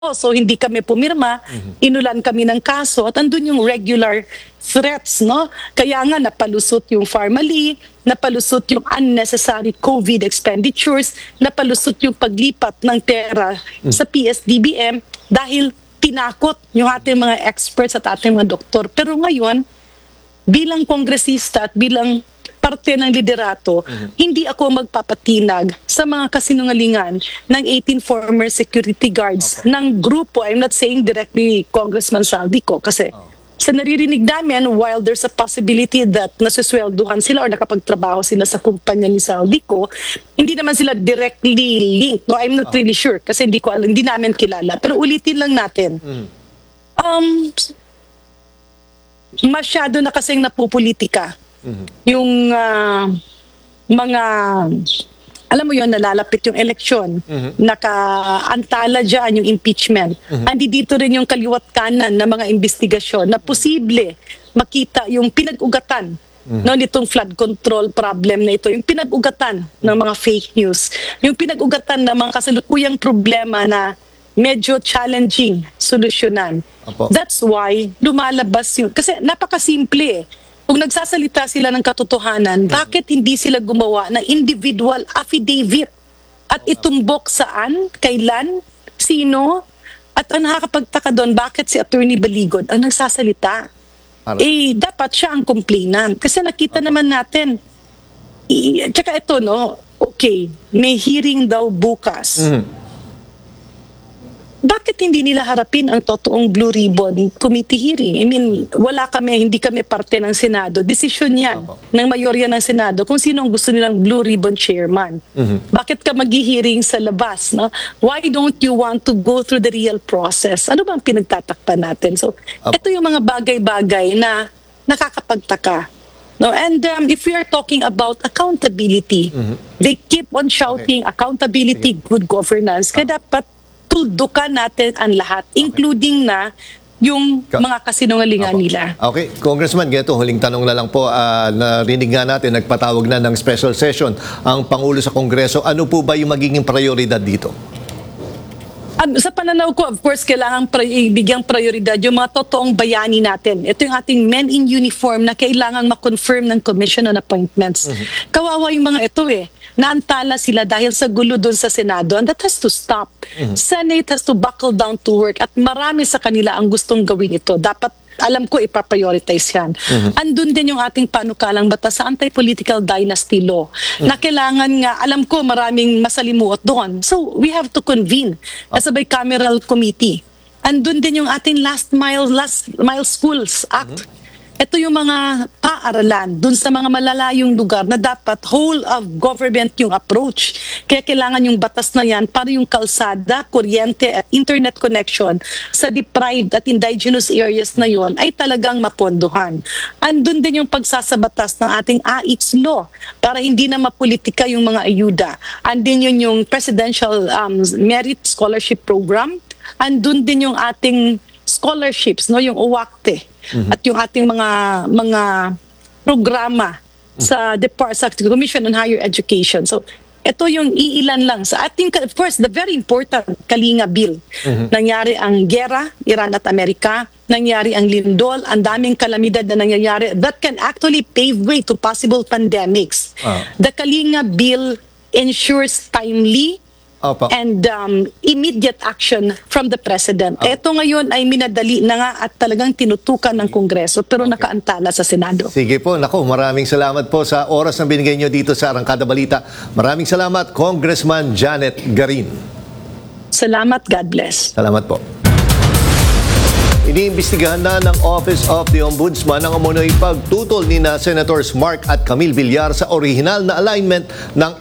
So hindi kami pumirma, inulan kami ng kaso at andun yung regular threats, no? Kaya nga napalusot yung Pharmally, napalusot yung unnecessary COVID expenditures, napalusot yung paglipat ng pera sa PSDBM dahil tinakot yung ating mga experts at ating mga doktor. Pero ngayon, bilang kongresista at bilang parte ng liderato, hindi ako magpapatinag sa mga kasinungalingan ng 18 former security guards ng grupo. I'm not saying directly Congressman Saldico kasi sa naririnig namin, while there's a possibility that nasuswelduhan sila or nakapagtrabaho sila sa kumpanya ni Saldico, hindi naman sila directly linked. No, I'm not really sure kasi hindi ko alam, hindi namin kilala. Pero ulitin lang natin. Masyado na kasing napupolitika yung mga, alam mo yon, nalalapit yung eleksyon, nakaantala dyan yung impeachment. Andi dito rin yung kaliwat kanan na mga investigasyon na posible makita yung pinag-ugatan no, nitong flood control problem na ito, yung pinag-ugatan ng mga fake news, yung pinag-ugatan ng mga kasalukuyang problema na medyo challenging solusyonan. That's why lumalabas yun. Kasi napakasimple eh. Kung nagsasalita sila ng katotohanan, bakit hindi sila gumawa ng individual affidavit? At itumbok saan, kailan, sino? At ang nakakapagtaka doon, bakit si Attorney Baligod ang nagsasalita? Eh, dapat siya ang complainant. Kasi nakita naman natin. Tsaka ito, no? Okay, may hearing daw bukas. Bakit hindi nila harapin ang totoong Blue Ribbon Committee hearing? I mean, hindi kami parte ng Senado. Desisyon yan ng mayorya ng Senado kung sino ang gusto nilang Blue Ribbon Chairman. Bakit ka mag-hearing sa labas? No? Why don't you want to go through the real process? Ano bang pinagtatakpan natin? So, ito yung mga bagay-bagay na nakakapagtaka. No, and if we are talking about accountability, they keep on shouting accountability, good governance. Kaya dapat tuldukan natin ang lahat, including na yung mga kasinungalingan nila. Okay, Congressman, ganito, huling tanong na lang po. Narinig nga natin, nagpatawag na ng special session ang Pangulo sa Kongreso. Ano po ba yung magiging prioridad dito? Sa pananaw ko, of course, kailangan bigyang prioridad yung mga totoong bayani natin. Ito yung ating men in uniform na kailangan ma-confirm ng Commission on Appointments. Kawawa yung mga ito eh. Naantala sila dahil sa gulo doon sa Senado, and that has to stop. Senate has to buckle down to work at marami sa kanila ang gustong gawin ito. Dapat, alam ko, ipaprioritize yan. Andun din yung ating panukalang batas sa anti-political dynasty law na kailangan nga, alam ko, maraming masalimuot doon. So, we have to convene as a bicameral committee. Andun din yung ating last mile schools act. Ito yung mga paaralan dun sa mga malalayong lugar na dapat whole of government yung approach. Kaya kailangan yung batas na yan para yung kalsada, kuryente at internet connection sa deprived at indigenous areas na yon ay talagang mapondohan. Andun din yung pagsasabatas ng ating AIX law para hindi na mapolitika yung mga ayuda. Andun yun yung Presidential Merit Scholarship Program. Andun din yung ating scholarships, no, yung UWACTE. At yung ating mga programa sa Commission on Higher Education. So, ito yung iilan lang. Sa ating, of course, the very important Kalinga Bill. Nangyari ang gera, Iran at Amerika. Nangyari ang lindol. Ang daming kalamidad na nangyayari. That can actually pave way to possible pandemics. The Kalinga Bill ensures timely and immediate action from the President. Ito ngayon ay minadali na nga at talagang tinutukan ng Kongreso pero nakaantala sa Senado. Sige po, naku, maraming salamat po sa oras na binigay nyo dito sa Arangkada Balita. Maraming salamat, Congressman Janet Garin. Salamat, God bless. Salamat po. Iniimbestigahan na ng Office of the Ombudsman ang umunoy pagtutol ni na Senators Mark at Camille Villar sa orihinal na alignment ng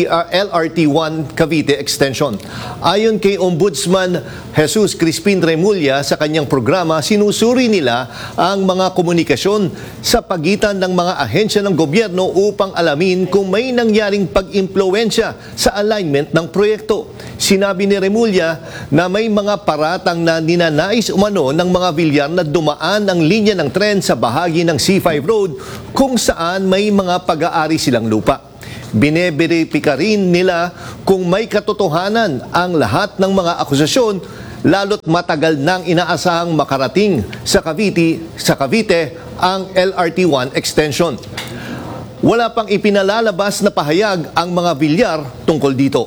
LRT1 Cavite Extension. Ayon kay Ombudsman Jesus Crispin Remulla sa kanyang programa, sinusuri nila ang mga komunikasyon sa pagitan ng mga ahensya ng gobyerno upang alamin kung may nangyaring pag-impluwensya sa alignment ng proyekto. Sinabi ni Remulla na may mga paratang na ninanais umano ng mga Villar na dumaan ang linya ng tren sa bahagi ng C5 Road kung saan may mga pag-aari silang lupa. Bineberipika rin nila kung may katotohanan ang lahat ng mga akusasyon lalo't matagal nang inaasahang makarating sa Cavite ang LRT1 extension. Wala pang ipinalalabas na pahayag ang mga Villar tungkol dito.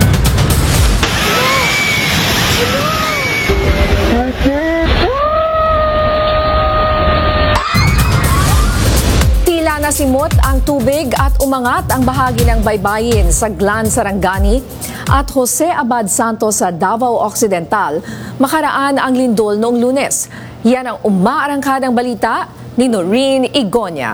Tila nasimot ang tubig at umangat ang bahagi ng baybayin sa Glan Sarangani at Jose Abad Santos sa Davao Occidental makaraan ang lindol noong Lunes. Yan ang umaarangkadang balita ni Noreen Igonia.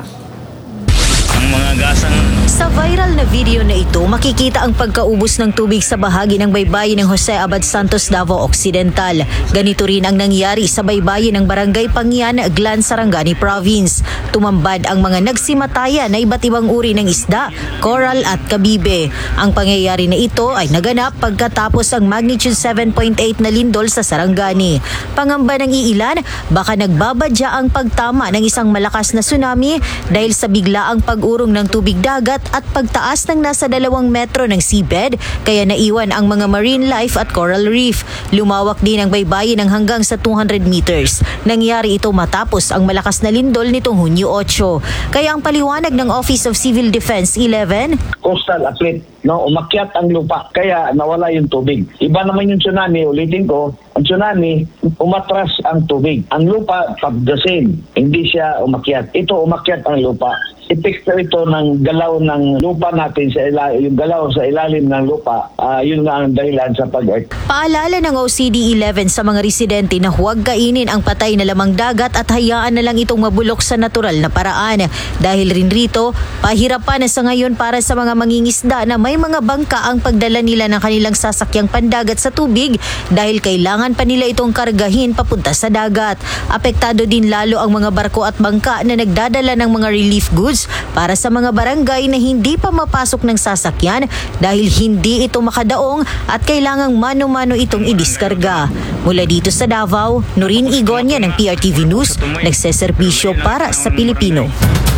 Ang mga gasang Sa viral na video na ito, makikita ang pagkaubos ng tubig sa bahagi ng baybayin ng Jose Abad Santos, Davao Occidental. Ganito rin ang nangyari sa baybayin ng Barangay Pangyan, Glan Sarangani Province. Tumambad ang mga nagsimataya na iba't ibang uri ng isda, coral at kabibe. Ang pangyayari na ito ay naganap pagkatapos ang magnitude 7.8 na lindol sa Sarangani. Pangamba ng iilan, baka nagbabadya ang pagtama ng isang malakas na tsunami dahil sa biglaang pag-urong ng tubig dagat at pagtaas ng nasa 2 metro ng seabed, kaya naiwan ang mga marine life at coral reef. Lumawak din ang baybayin ng hanggang sa 200 meters. Nangyari ito matapos ang malakas na lindol nitong Hunyo 8. Kaya ang paliwanag ng Office of Civil Defense 11, coastal athlete, no, umakyat ang lupa kaya nawala yung tubig. Iba naman yung tsunami, ulitin ko, ang tsunami umatras ang tubig. Ang lupa the same, hindi siya umakyat. Ito umakyat ang lupa. Epekto ito ng galaw ng lupa natin sa yung galaw sa ilalim ng lupa, yun nga ang dahilan sa pag-earth. Paalala ng OCD 11 sa mga residente na huwag kainin ang patay na lamang dagat at hayaan na lang itong mabulok sa natural na paraan. Dahil rin rito, pahirapan na sa ngayon para sa mga mangingisda na may mga bangka ang pagdala nila ng kanilang sasakyang pandagat sa tubig dahil kailangan pa nila itong kargahin papunta sa dagat. Apektado din lalo ang mga barko at bangka na nagdadala ng mga relief goods para sa mga barangay na hindi pa mapasok ng sasakyan dahil hindi ito makadaong at kailangang mano-mano itong idiskarga. Mula dito sa Davao, Noreen Igonia ng PRTV News, nagseserbisyo para sa Pilipino.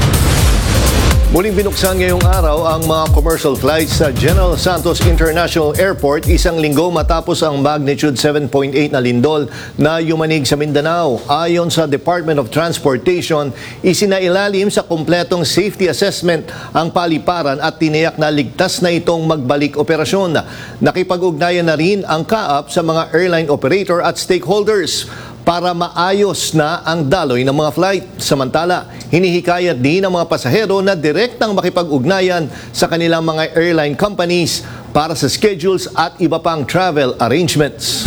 Muling binuksan ngayong araw ang mga commercial flights sa General Santos International Airport 1 linggo matapos ang magnitude 7.8 na lindol na yumanig sa Mindanao. Ayon sa Department of Transportation, isinailalim sa kumpletong safety assessment ang paliparan at tiniyak na ligtas na itong magbalik operasyon. Nakipag-ugnayan na rin ang CAAP sa mga airline operator at stakeholders para maayos na ang daloy ng mga flight. Samantala, hinihikayat din ang mga pasahero na direktang makipag-ugnayan sa kanilang mga airline companies para sa schedules at iba pang travel arrangements.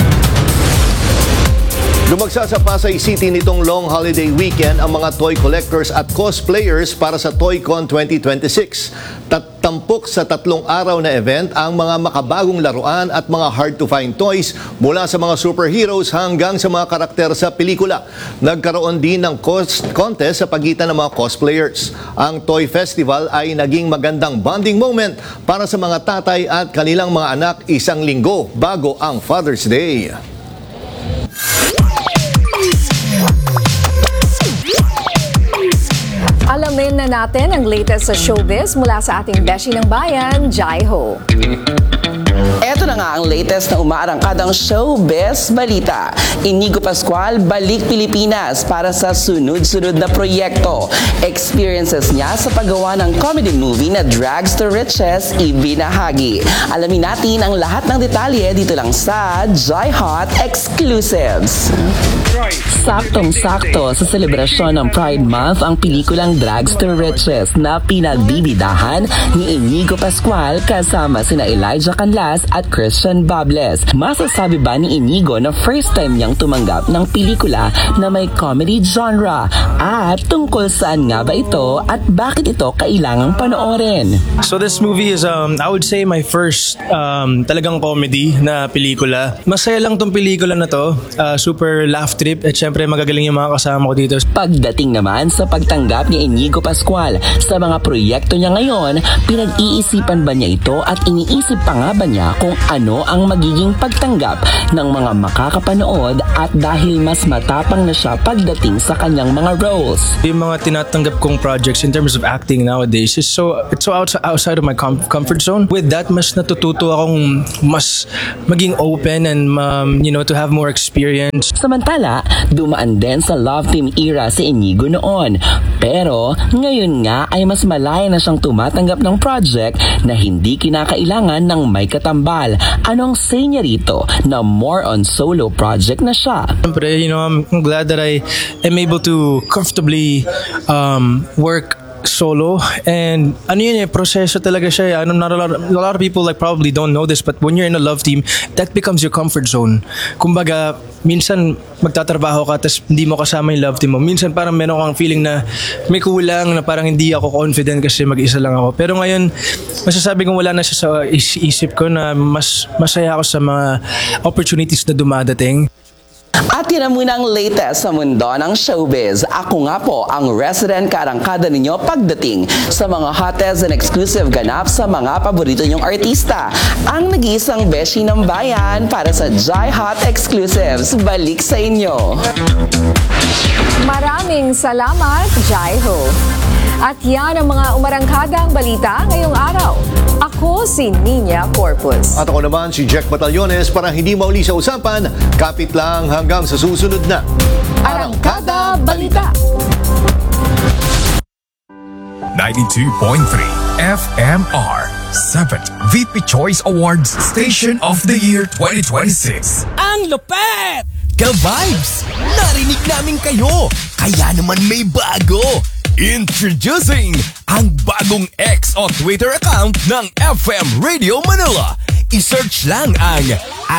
Lumagsa sa Pasay City nitong long holiday weekend ang mga toy collectors at cosplayers para sa ToyCon 2026. Tampok sa 3 araw na event ang mga makabagong laruan at mga hard-to-find toys mula sa mga superheroes hanggang sa mga karakter sa pelikula. Nagkaroon din ng contest sa pagitan ng mga cosplayers. Ang Toy Festival ay naging magandang bonding moment para sa mga tatay at kanilang mga anak 1 linggo bago ang Father's Day. Alamin na natin ang latest sa showbiz mula sa ating Beshi ng Bayan, Jai Ho. Ito na nga ang latest na umaarangkadang showbiz balita. Inigo Pascual balik Pilipinas para sa sunod-sunod na proyekto. Experiences niya sa paggawa ng comedy movie na Drags to Riches ibinahagi. Alamin natin ang lahat ng detalye dito lang sa Jai Hot Exclusives. Saktong-sakto sa selebrasyon ng Pride Month ang pelikulang Drags to Riches na pinagbibidahan ni Inigo Pascual kasama sina Elijah Canlas at Christian Bables. Masasabi ba ni Inigo na first time niyang tumanggap ng pelikula na may comedy genre? At tungkol saan nga ba ito at bakit ito kailangang panoorin? So this movie is, I would say, my first talagang comedy na pelikula. Masaya lang tong pelikula na to. Super laugh trip at syempre magagaling yung mga kasama ko dito. Pagdating naman sa pagtanggap ni Inigo Pascual sa mga proyekto niya ngayon, pinag-iisipan ba niya ito at iniisip pa nga ba niya kung ano ang magiging pagtanggap ng mga makakapanood at dahil mas matapang na siya pagdating sa kanyang mga roles. Yung mga tinatanggap kong projects in terms of acting nowadays is it's so outside of my comfort zone. With that, mas natututo akong mas maging open and to have more experience. Samantala, dumaan din sa Love Team era si Inigo noon. Pero ngayon nga ay mas malaya na siyang tumatanggap ng project na hindi kinakailangan ng may katambal. Anong say niya rito na more on solo project na siya? Siyempre, I'm glad that I am able to comfortably work solo, and proseso talaga siya. Not a lot of people probably don't know this, but when you're in a love team, that becomes your comfort zone. Kumbaga, minsan magtatrabaho ka tapos hindi mo kasama yung love team mo. Minsan parang meron kang feeling na may kulang, na parang hindi ako confident kasi mag-isa lang ako. Pero ngayon, masasabi kong wala na siya sa isip ko, na mas masaya ako sa mga opportunities na dumadating. At yun na muna ang latest sa mundo ng showbiz. Ako nga po ang resident kaarangkada ninyo pagdating sa mga hottest and exclusive ganap sa mga paborito nyong artista. Ang nag-iisang beshi ng bayan para sa Jai Hot Exclusives. Balik sa inyo. Maraming salamat, Jai Ho. At yan ang mga umarangkadang balita ngayong araw. Ako si Nina Corpus. At ako naman si Jack Batallones. Para hindi mauli sa usapan, kapit lang hanggang sa susunod na Arangkada Balita. 92.3 FMR 7th VP Choice Awards Station of the Year 2026. Ang lupet! Ka-vibes! Narinig namin kayo! Kaya naman may bago! Introducing ang bagong X o Twitter account ng FM Radio Manila. I-search lang ang